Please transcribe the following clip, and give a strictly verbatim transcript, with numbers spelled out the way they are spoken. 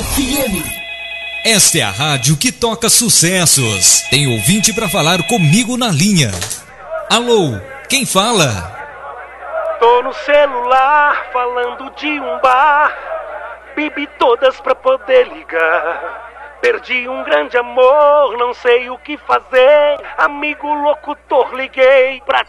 F M. Esta é a rádio que toca sucessos. Tem ouvinte pra falar comigo na linha. Alô, quem fala? Tô no celular falando de um bar. Bebi todas pra poder ligar. Perdi um grande amor, não sei o que fazer. Amigo locutor, liguei pra